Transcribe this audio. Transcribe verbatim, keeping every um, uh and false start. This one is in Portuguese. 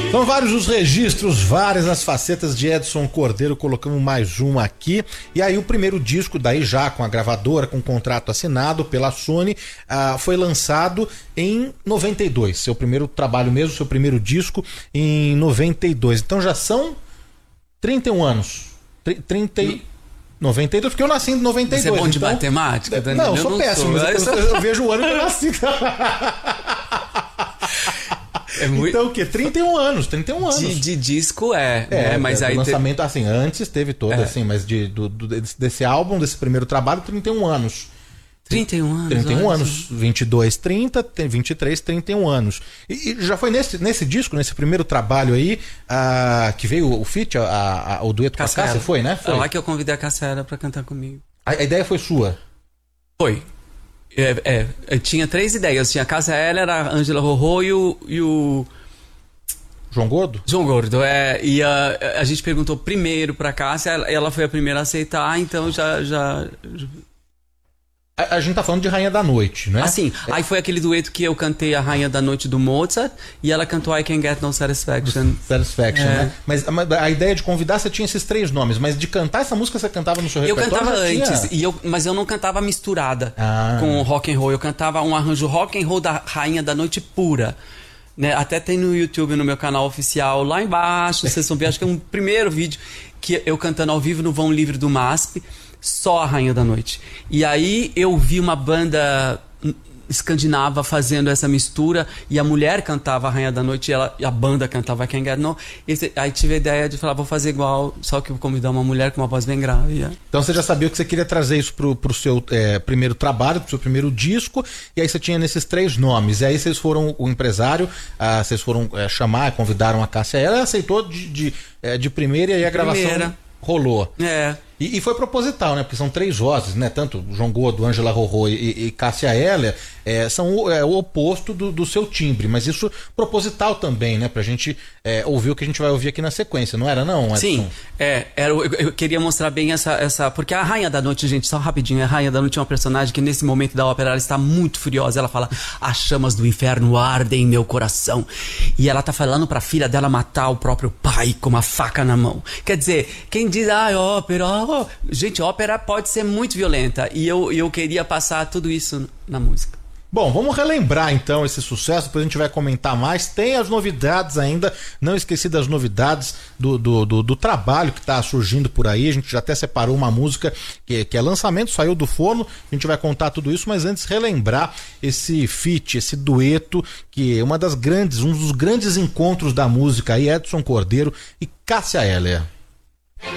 São vários os registros, várias as facetas de Edson Cordeiro, colocamos mais um aqui. E aí o primeiro disco, daí já com a gravadora, com o contrato assinado pela Sony, ah, foi lançado em noventa e dois. Seu primeiro trabalho mesmo, seu primeiro disco em noventa e dois. Então já são trinta e um anos. trinta e... noventa e dois, porque eu nasci em noventa e dois. Você é bom de então... matemática, Danilo? Não, eu sou não péssimo, sou. mas eu, eu vejo o ano que eu nasci. É muito... Então o quê? trinta e um anos, trinta e um anos. De, de disco é, é, né? Mas é, aí o lançamento, te... assim, antes teve todo, é. assim, mas de, do, do, desse álbum, desse primeiro trabalho, trinta e um anos. trinta e um anos. trinta e um anos, vinte e dois, trinta, vinte e três, trinta e um anos. E, e já foi nesse, nesse disco, nesse primeiro trabalho aí, uh, que veio o feat, a, a, o dueto Cassiela. com a Cássia, foi, né? Foi É lá que eu convidei a Cassiela pra cantar comigo. A, a ideia foi sua? Foi. É, é, eu tinha três ideias. Tinha a Cassiela, era a Ângela Rorô e o... E o... João Gordo? João Gordo, é. E a, a gente perguntou primeiro pra Cássia, ela, ela foi a primeira a aceitar, então já... já... A, a gente tá falando de Rainha da Noite, né? Assim, é. Aí foi aquele dueto que eu cantei a Rainha da Noite do Mozart e ela cantou I Can Get No Satisfaction. Satisfaction, é. né? Mas a, a ideia de convidar, você tinha esses três nomes, mas de cantar essa música você cantava no seu eu repertório? Eu cantava antes, tinha... e eu, mas eu não cantava misturada ah. com rock and roll. Eu cantava um arranjo rock and roll da Rainha da Noite pura. Né? Até tem no YouTube, no meu canal oficial, lá embaixo, vocês vão ver, acho que é um primeiro vídeo que eu cantando ao vivo no Vão Livre do M A S P, só a Rainha da Noite. E aí eu vi uma banda escandinava fazendo essa mistura e a mulher cantava a Rainha da Noite e, ela, e a banda cantava I Can Get No. E aí tive a ideia de falar, vou fazer igual, só que vou convidar uma mulher com uma voz bem grave. É. Então você já sabia que você queria trazer isso pro, pro seu é, primeiro trabalho, pro seu primeiro disco, e aí você tinha nesses três nomes. E aí vocês foram, o empresário, ah, vocês foram é, chamar, convidaram a Cássia, ela aceitou de, de, é, de primeira e aí a gravação primeira. rolou. É. E, e foi proposital, né? Porque são três vozes, né? Tanto João Gordo, Ângela Rorô e, e Cássia Eller é, são o, é, o oposto do, do seu timbre, mas isso proposital também, né? Pra gente é, ouvir o que a gente vai ouvir aqui na sequência, não era não, Edson? Sim, é, era, eu, eu queria mostrar bem essa, essa... Porque a Rainha da Noite, gente, só rapidinho, a Rainha da Noite é uma personagem que nesse momento da ópera ela está muito furiosa, ela fala, as chamas do inferno ardem em meu coração, e ela tá falando pra filha dela matar o próprio pai com uma faca na mão. Quer dizer, quem diz, ah, ópera, oh, gente, ópera pode ser muito violenta, e eu, eu queria passar tudo isso na música. Bom, vamos relembrar então esse sucesso, depois a gente vai comentar mais. Tem as novidades ainda, não esqueci das novidades do, do, do, do trabalho que está surgindo por aí. A gente já até separou uma música que, que é lançamento, saiu do forno, a gente vai contar tudo isso, mas antes relembrar esse feat, esse dueto, que é uma das grandes, um dos grandes encontros da música aí, Edson Cordeiro e Cássia Eller.